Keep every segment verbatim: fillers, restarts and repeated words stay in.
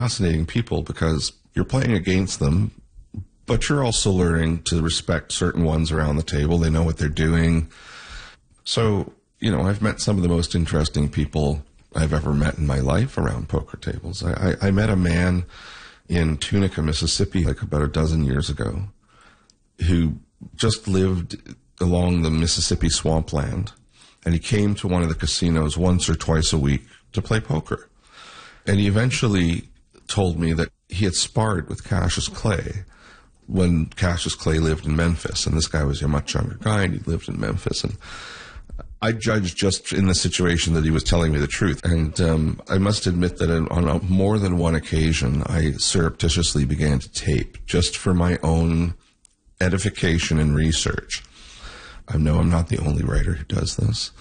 fascinating people because you're playing against them, but you're also learning to respect certain ones around the table. They know what they're doing. So, you know, I've met some of the most interesting people I've ever met in my life around poker tables. I, I, I met a man in Tunica, Mississippi, like about a dozen years ago, who just lived along the Mississippi swampland, and he came to one of the casinos once or twice a week to play poker. And he eventually told me that he had sparred with Cassius Clay when Cassius Clay lived in Memphis, and this guy was a much younger guy, and he lived in Memphis, and I judged just in the situation that he was telling me the truth. And um, I must admit that on a, more than one occasion, I surreptitiously began to tape just for my own edification and research. I know I'm not the only writer who does this.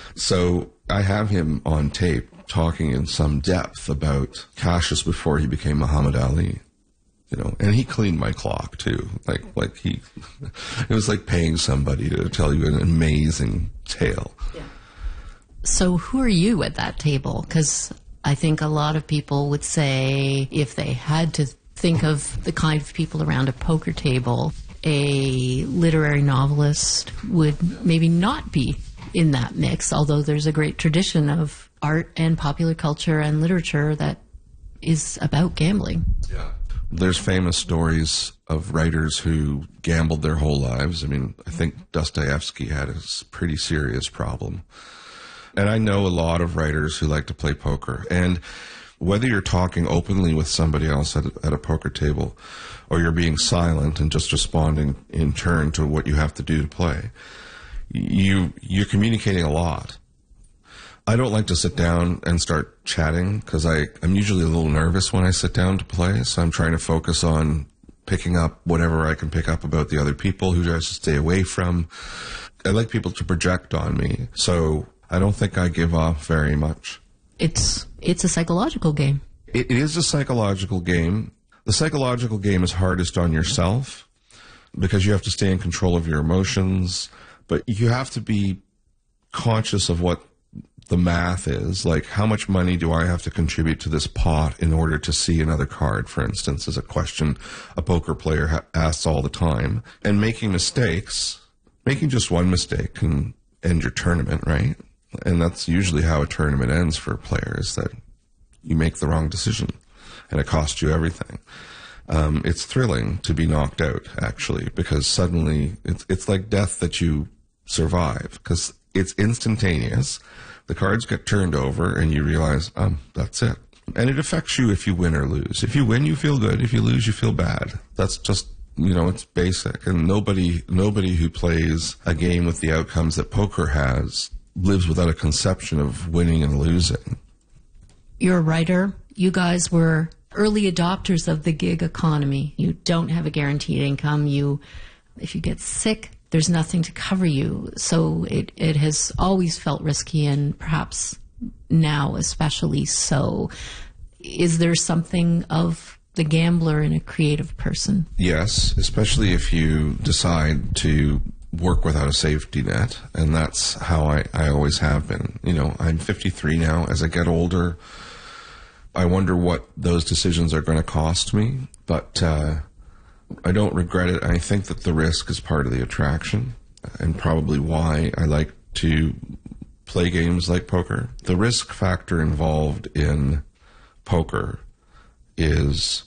So I have him on tape talking in some depth about Cassius before he became Muhammad Ali. You know, and he cleaned my clock too. Like, like he, it was like paying somebody to tell you an amazing tale. Yeah. So who are you at that table? Because I think a lot of people would say if they had to think of the kind of people around a poker table, a literary novelist would maybe not be in that mix, although there's a great tradition of art and popular culture and literature that is about gambling. Yeah. There's famous stories of writers who gambled their whole lives. I mean, I think Dostoevsky had a pretty serious problem. And I know a lot of writers who like to play poker. And whether you're talking openly with somebody else at a, at a poker table or you're being silent and just responding in turn to what you have to do to play, you, you're communicating a lot. I don't like to sit down and start chatting because I'm usually a little nervous when I sit down to play, so I'm trying to focus on picking up whatever I can pick up about the other people who I should stay away from. I like people to project on me, so I don't think I give off very much. It's it's a psychological game. It, it is a psychological game. The psychological game is hardest on yourself because you have to stay in control of your emotions, but you have to be conscious of what the math is. Like, how much money do I have to contribute to this pot in order to see another card, for instance, is a question a poker player ha- asks all the time. And making mistakes, making just one mistake can end your tournament, right? And that's usually how a tournament ends for players, that you make the wrong decision and it costs you everything. Um, it's thrilling to be knocked out, actually, because suddenly it's, it's like death that you survive, because it's instantaneous. The cards get turned over and you realize, um, that's it. And it affects you if you win or lose. If you win, you feel good. If you lose, you feel bad. That's just, you know, it's basic. And nobody, nobody who plays a game with the outcomes that poker has lives without a conception of winning and losing. You're a writer. You guys were early adopters of the gig economy. You don't have a guaranteed income. You, if you get sick, there's nothing to cover you. So it, it has always felt risky, and perhaps now especially so. Is there something of the gambler in a creative person? Yes, especially if you decide to work without a safety net. And that's how I, I always have been. You know, I'm fifty-three now. As I get older, I wonder what those decisions are going to cost me. But uh I don't regret it. I think that the risk is part of the attraction and probably why I like to play games like poker. The risk factor involved in poker is,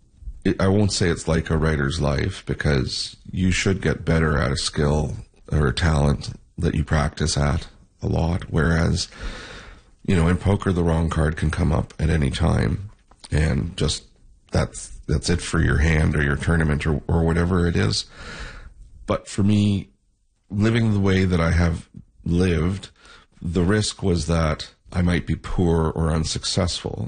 I won't say it's like a writer's life, because you should get better at a skill or a talent that you practice at a lot. Whereas, you know, in poker, the wrong card can come up at any time, and just that's that's it for your hand or your tournament or, or whatever it is. But for me, living the way that I have lived, the risk was that I might be poor or unsuccessful.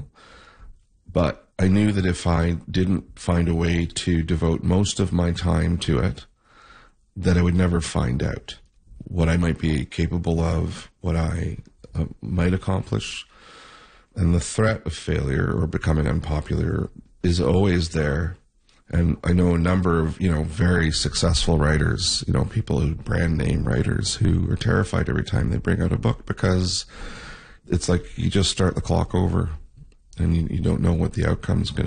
But I knew that if I didn't find a way to devote most of my time to it, that I would never find out what I might be capable of, what I uh, might accomplish. And the threat of failure or becoming unpopular is always there. And I know a number of, you know, very successful writers, you know, people who brand name writers who are terrified every time they bring out a book, because it's like you just start the clock over and you, you don't know what the outcome's going